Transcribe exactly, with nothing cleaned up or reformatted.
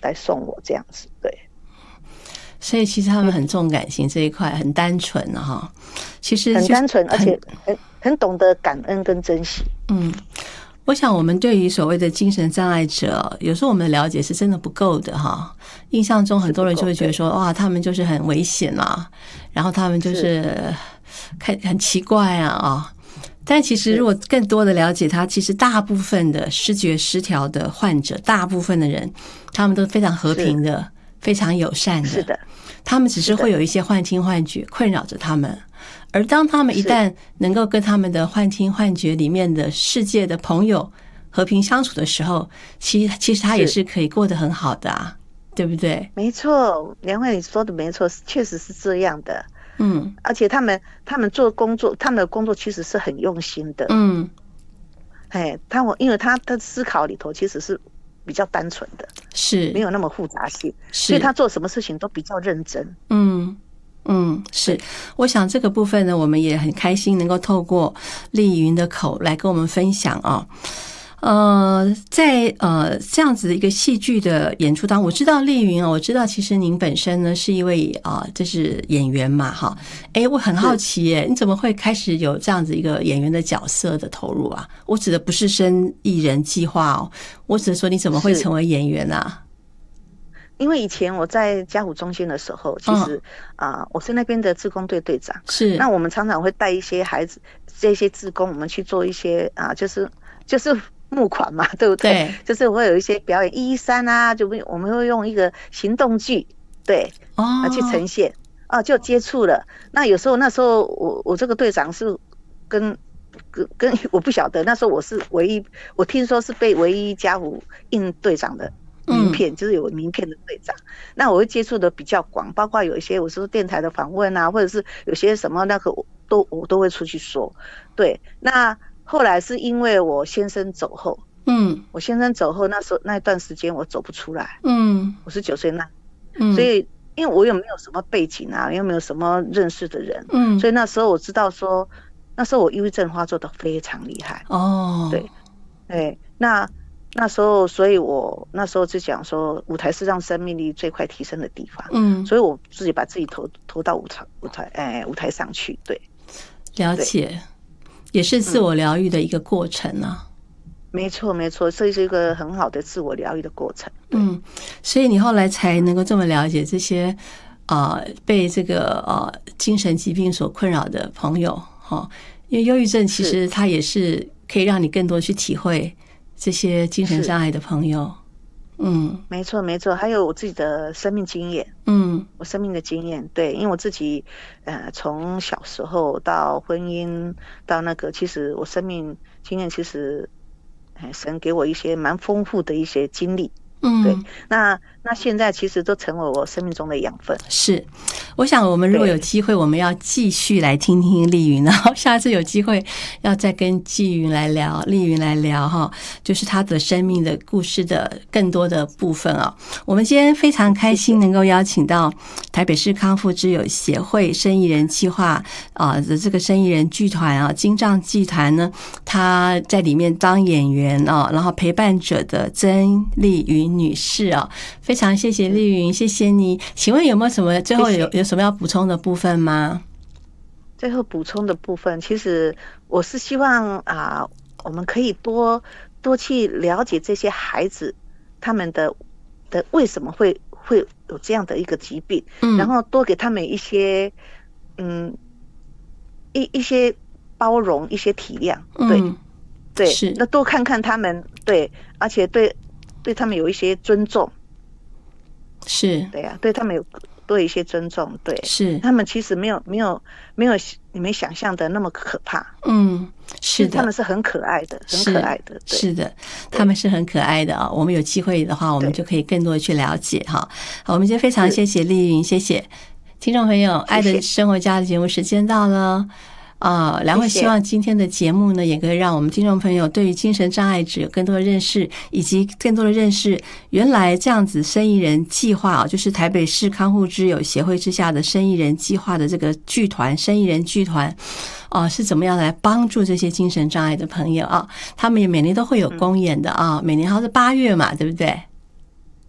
来送我这样子。对， 所以其实他们很重感情这一块，很单纯啊哈。其实很单纯，而且很很懂得感恩跟珍惜。 嗯，我想我们对于所谓的精神障碍者，有时候我们的了解是真的不够的哈。印象中很多人就会觉得说，哇，他们就是很危险啊，然后他们就是看很奇怪啊啊。但其实如果更多的了解他，其实大部分的视觉失调的患者，大部分的人，他们都非常和平的，非常友善的。 是的， 他们只是会有一些幻听幻觉困扰着他们。而当他们一旦能够跟他们的幻听幻觉里面的世界的朋友和平相处的时候，其实其实他也是可以过得很好的啊，对不对？ 没错，梁慧你说的没错，确实是这样的。 嗯， 而且他们他们做工作，他们的工作其实是很用心的。 嗯， 哎，他我因为他的思考里头其实是比较单纯的， 是没有那么复杂性，所以他做什么事情都比较认真。 嗯。嗯，是，我想这个部分呢，我们也很开心能够透过丽云的口来跟我们分享啊。呃，在呃这样子的一个戏剧的演出当中，我知道丽云啊，我知道其实您本身呢是一位啊、呃，这是演员嘛，哈。哎，我很好奇耶，你怎么会开始有这样子一个演员的角色的投入啊？我指的不是生艺人计划哦，我只是说你怎么会成为演员啊？ 因为以前我在家福中心的时候，其实啊、嗯呃，我是那边的志工队队长。 是， 那我们常常会带一些孩子，这些志工，我们去做一些啊、呃，就是就是募款嘛，对不对？对，就是会有一些表演一一三啊，就我们会用一个行动剧，对， 哦， 去呈现啊，就接触了。那有时候那时候我我这个队长是跟跟跟我不晓得，那时候我是唯一，我听说是被唯一家福应队长的名片，嗯、就是有名片的队长。那我会接触的比较广，包括有一些我说电台的访问啊，或者是有些什么那个我都我都会出去说。对，那后来是因为我先生走后，嗯，我先生走后那时候那段时间我走不出来，嗯，我十九岁那，嗯，所以因为我又没有什么背景啊，又没有什么认识的人，嗯，所以那时候我知道说，那时候我忧郁症发作的非常厉害，哦，对，对，那。那时候，所以我那时候就讲说，舞台是让生命力最快提升的地方。嗯，所以我自己把自己投投到舞台舞台哎舞台上去。对， 了解，也是自我疗愈的一个过程啊。 嗯、没错，没错，这是一个很好的自我疗愈的过程。 嗯，所以你后来才能够这么了解这些啊、呃、被这个呃精神疾病所困扰的朋友哈、哦，因为忧郁症其实它也是可以让你更多去体会。这些精神障碍的朋友，嗯， 没错没错，还有我自己的生命经验， 嗯， 我生命的经验，对，因为我自己，呃，从小时候到婚姻到那个，其实我生命经验其实，哎，神给我一些蛮丰富的一些经历。嗯，对，那那现在其实都成为我生命中的养分。 是，我想我们如果有机会，我们要继续来听听丽云，然后下次有机会要再跟纪云来聊，丽云来聊哈，就是她的生命的故事的更多的部分啊。我们今天非常开心能够邀请到台北市康复之友协会生意人计划啊的这个生意人剧团啊，精障剧团呢，他在里面当演员啊，然后陪伴者的曾丽云女士啊，非常谢谢丽云，谢谢你。请问有没有什么最后有有什么要补充的部分吗？ 最后补充的部分，其实我是希望啊、呃，我们可以多多去了解这些孩子他们的的为什么会会有这样的一个疾病，嗯，然后多给他们一些嗯一一些包容，一些体谅，对、嗯、对，是那多看看他们，对，而且对。对他们有一些尊重， 是对呀、啊，对他们有多一些尊重，对， 是他们其实没有没有没有你们想象的那么可怕， 嗯，是的， 他们是很可爱的，很可爱的， 是的，他们是很可爱的啊、哦。我们有机会的话，我们就可以更多的去了解哈。好，我们今天非常谢谢丽云，谢谢听众朋友，《爱的生活家》的节目时间到了。啊，梁慧希望今天的节目呢，也可以让我们听众朋友对于精神障碍者有更多的认识，以及更多的认识原来这样子生意人计划啊，就是台北市康复之友协会之下的生意人计划的这个剧团，生意人剧团啊，是怎么样来帮助这些精神障碍的朋友啊？他们也每年都会有公演的啊，每年好像是八月嘛，对不对？